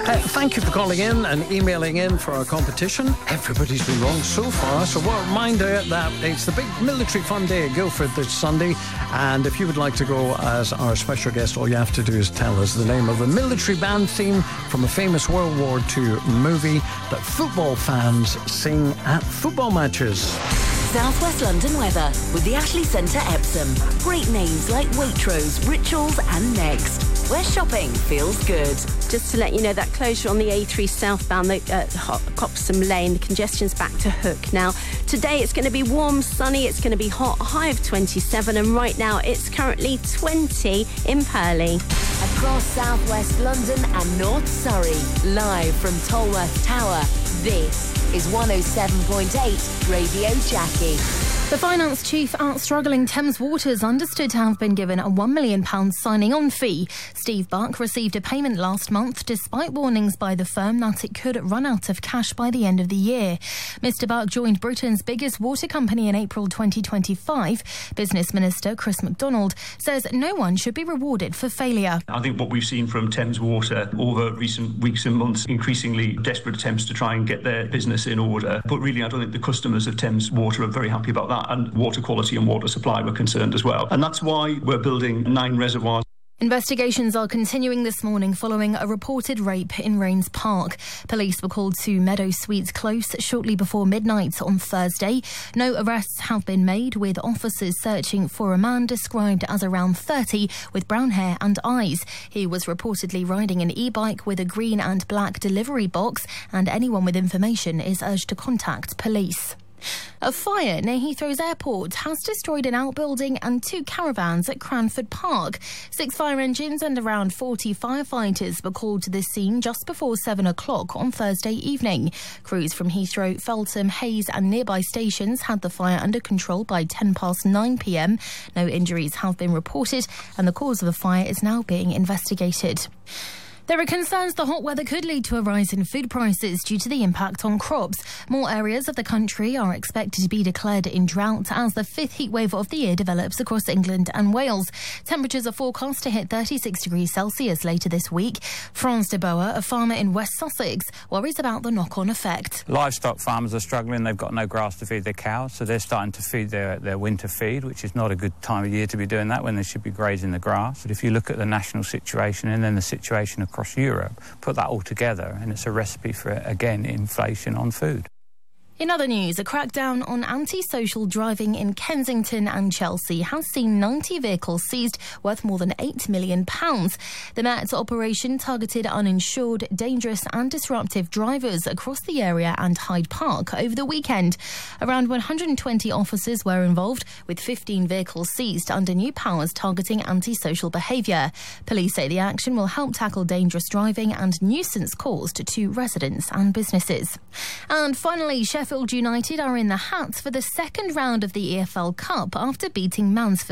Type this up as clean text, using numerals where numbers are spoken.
Thank you for calling in and emailing in for our competition. Everybody's been wrong so far, so a reminder that it's the big military fun day at Guildford this Sunday, and if you would like to go as our special guest, all you have to do is tell us the name of a military band theme from a famous World War II movie that football fans sing at football matches. South West London weather with the Ashley Centre Epsom. Great names like Waitrose, Rituals and Next, where shopping feels good. Just to let you know, that closure on the A3 southbound, Copsham Lane, the congestion's back to Hook. Now, today it's going to be warm, sunny, it's going to be hot, high of 27, and right now it's currently 20 in Purley. Across South West London and North Surrey, live from Tolworth Tower, this is 107.8 Radio Jackie. The finance chief at struggling Thames Waters understood to have been given a £1 million signing-on fee. Steve Buck received a payment last month despite warnings by the firm that it could run out of cash by the end of the year. Mr Buck joined Britain's biggest water company in April 2025. Business Minister Chris MacDonald says no one should be rewarded for failure. I think what we've seen from Thames Water over recent weeks and months, increasingly desperate attempts to try and get their business in order. But really, I don't think the customers of Thames Water are very happy about that. And water quality and water supply were concerned as well. And that's why we're building 9 reservoirs. Investigations are continuing this morning following a reported rape in Rains Park. Police were called to Meadow Suites Close shortly before midnight on Thursday. No arrests have been made, with officers searching for a man described as around 30 with brown hair and eyes. He was reportedly riding an e-bike with a green and black delivery box, and anyone with information is urged to contact police. A fire near Heathrow's airport has destroyed an outbuilding and 2 caravans at Cranford Park. 6 fire engines and around 40 firefighters were called to the scene just before 7 o'clock on Thursday evening. Crews from Heathrow, Feltham, Hayes and nearby stations had the fire under control by 10 past 9 p.m. No injuries have been reported and the cause of the fire is now being investigated. There are concerns the hot weather could lead to a rise in food prices due to the impact on crops. More areas of the country are expected to be declared in drought as the 5th heatwave of the year develops across England and Wales. Temperatures are forecast to hit 36 degrees Celsius later this week. France de Boer, a farmer in West Sussex, worries about the knock-on effect. Livestock farmers are struggling. They've got no grass to feed their cows, so they're starting to feed their winter feed, which is not a good time of year to be doing that when they should be grazing the grass. But if you look at the national situation and then the situation across Europe, put that all together and it's a recipe for, again, inflation on food. In other news, a crackdown on antisocial driving in Kensington and Chelsea has seen 90 vehicles seized worth more than £8 million. The Met's operation targeted uninsured, dangerous and disruptive drivers across the area and Hyde Park over the weekend. Around 120 officers were involved, with 15 vehicles seized under new powers targeting antisocial behaviour. Police say the action will help tackle dangerous driving and nuisance caused to residents and businesses. And finally, Sheffield United are in the hat for the second round of the EFL Cup after beating Mansfield